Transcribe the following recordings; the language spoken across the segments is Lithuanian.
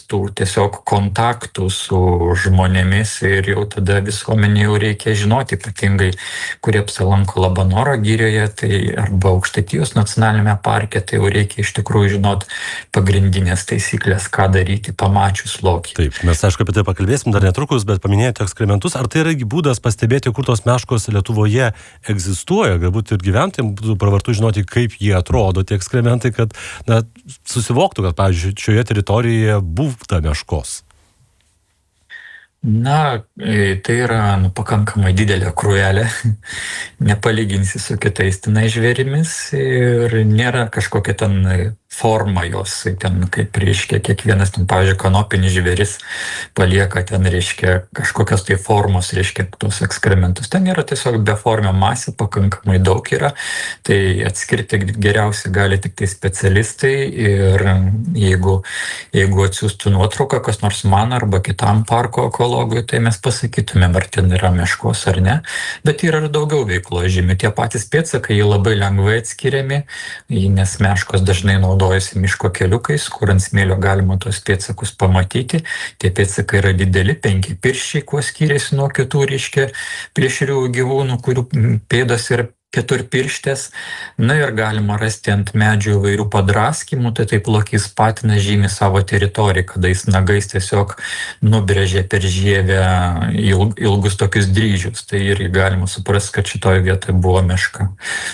tų tiesiog kontaktų su žmonėmis ir jau tada visuomenė jau reikia žinoti, ypatingai, kurie apsilanko Labanoro girioje, tai arba Aukštaitijos nacionalinėme parke, tai jau reikia iš tikrųjų žinot pagrindinės taisyklės, ką daryti pamačius lokį. Taip, mes aišku apie tai pakalbėsim dar netrukus, bet paminėjote ekskrementus. Ar tai yra būdas pastebėti, kur tos meškos Lietuvoje egzistuoja? Galbūt ir gyventojams būtų pravartu žinoti, kaip jie atrodo, tie ekskrementai, kad susivoktų, kad, pavyzdžiui, šioje teritorijoje būta meškos. Na, tai yra pakankamai didelė krūvelė, nepalyginsi su kitais tenai žvėrimis ir nėra kažkokia ten forma jos, ten kaip reiškia kiekvienas, ten, pavyzdžiui, kanopinis žvėris palieka ten, reiškia, kažkokios tai formos, reiškia, tos ekskrementus. Ten yra tiesiog beformė masė, pakankamai daug yra, tai atskirti geriausiai gali tik tai specialistai ir jeigu atsiųstų nuotrauką kas nors man arba kitam parko ekologui, tai mes pasakytumėm, ar ten yra meškos ar ne, bet yra ir daugiau veiklos žymių. Tie patys pėdsakai, jie labai lengvai atskiriami, nes meškos dažnai naudojasi miško keliukais, kur ant smėlio galima tos pėdsakus pamatyti. Tie pėdsakai yra dideli, 5 pirščiai, kuo skiriasi nuo kitų, reiškia, plėšrių gyvūnų, kurių pėdos yra 4 pirštės. Na ir galima rasti ant medžių įvairių padraskymų, tai taip lokys patinas žymi savo teritoriją, kada jis nagais tiesiog nubrėžė per žievę ilgus tokius dryžius. Tai irgi galima suprasti, kad šitoje vietoje buvo meška.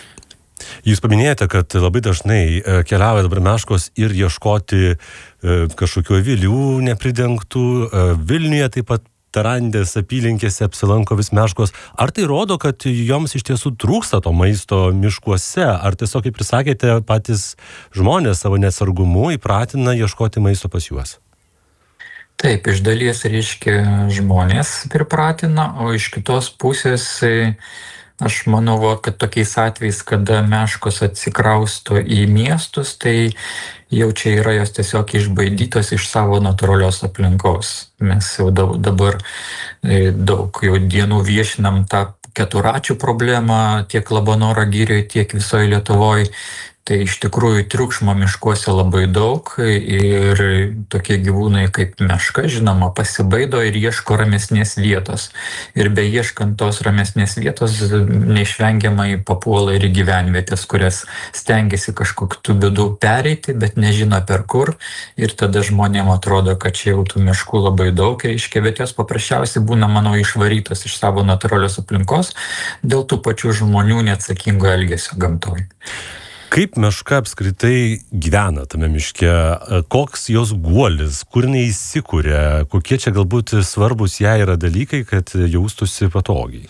Jūs paminėjote, kad labai dažnai keliauja dabar meškos ir ieškoti kažkokių avilių nepridengtų. Vilniuje taip pat Tarandės apylinkėse apsilanko vis meškos. Ar tai rodo, kad joms iš tiesų trūksta to maisto miškuose? Ar tiesiog, kaip ir sakėte, patys žmonės savo neatsargumu įpratina ieškoti maisto pas juos? Taip, iš dalies, reiškia, žmonės pripratina, o iš kitos pusės aš manau, kad tokiais atvejais, kada meškos atsikrausto į miestus, tai jau čia yra jos tiesiog išbaidytos iš savo natūralios aplinkos. Mes jau dabar daug jau dienų viešinam tą keturračių problemą tiek Labanoro girioje, tiek visoje Lietuvoje. Tai iš tikrųjų triukšmo miškuose labai daug ir tokie gyvūnai kaip meška, žinoma, pasibaido ir ieško ramesnės vietos. Ir beieškant tos ramesnės vietos neišvengiamai papuola ir į gyvenvietės, kurias stengiasi kažkokiu būdu pereiti, bet nežino per kur. Ir tada žmonėm atrodo, kad čia jau tų miškų labai daug, reiškia, bet jos paprasčiausiai būna, manau, išvarytos iš savo natūralios aplinkos dėl tų pačių žmonių neatsakingo elgesio gamtoje. Kaip meška apskritai gyvena tame miške? Koks jos guolis? Kur jinai įsikuria? Kokie čia galbūt svarbus jai yra dalykai, kad jaustųsi patogiai?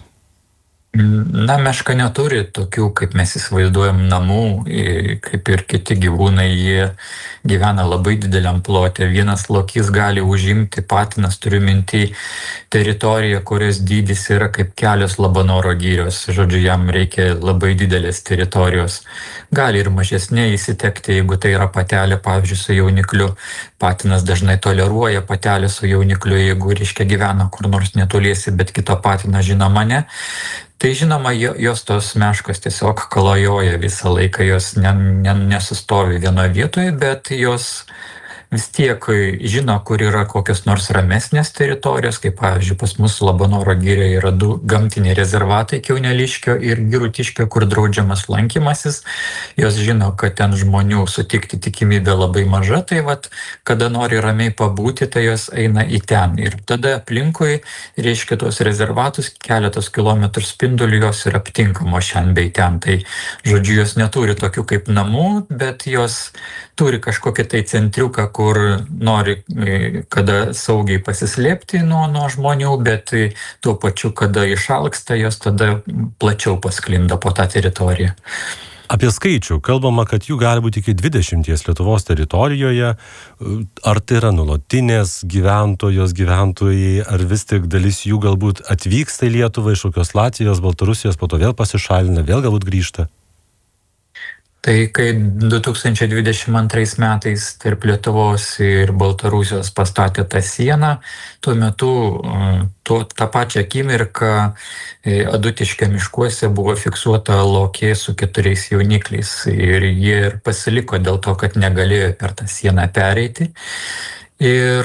Na, meška neturi tokių, kaip mes įsivaizduojam, namų, kaip ir kiti gyvūnai, jie gyvena labai dideliam plote. Vienas lokys gali užimti, patinas turiu minty teritoriją, kurios dydis yra kaip kelios Labanoro girios. Žodžiu, jam reikia labai didelės teritorijos. Gali ir mažesnė įsitekti, jeigu tai yra patelė, pavyzdžiui, su jaunikliu. Patinas dažnai toleruoja patelę su jaunikliu, jeigu, reiškia, gyvena kur nors netoliesi, bet kito patiną žinoma ne. Tai žinoma, jos tos meškos tiesiog klajoja visą laiką, jos nesustovi vienoje vietoje, bet jos vis tiek žino, kur yra kokios nors ramesnės teritorijos, kaip pavyzdžiui pas mus Labanoro girioje yra 2 gamtiniai rezervatai, Kiauneliškio ir Girutiškio, kur draudžiamas lankymasis. Jos žino, kad ten žmonių sutikti tikimybė labai maža, tai kada nori ramiai pabūti, tai jos eina į ten. Ir tada aplinkui, reiškia, tos rezervatus keletos kilometrų spindulių jos yra aptinkamos šiandien bei ten. Tai, žodžiu, jos neturi tokių kaip namų, bet jos turi kažkokį tai centriuką, kur nori kada saugiai pasislėpti nuo žmonių, bet tuo pačiu, kada išalksta, jos tada plačiau pasklinda po tą teritoriją. Apie skaičių. Kalbama, kad jų gali būti iki 20 Lietuvos teritorijoje. Ar tai yra nuolatinės gyventojai, ar vis tik dalis jų galbūt atvyksta į Lietuvą iš kokios Latvijos, Baltarusijos, po to vėl pasišalina, vėl galbūt grįžta? Tai kai 2022 metais tarp Lietuvos ir Baltarusijos pastatė tą sieną, tuo metu tą pačią akimirką Adutiškio miškuose buvo fiksuota lokė su 4 jaunikliais ir jie ir pasiliko dėl to, kad negalėjo per tą sieną pereiti. Ir